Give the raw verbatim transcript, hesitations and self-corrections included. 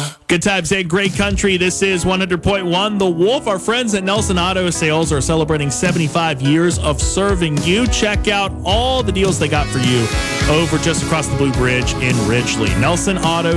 Good times and great country. This is one hundred point one The Wolf. Our friends at Nelson Auto Sales are celebrating seventy-five years of serving you. Check out all the deals they got for you over just across the Blue Bridge in Ridgely. Nelson Auto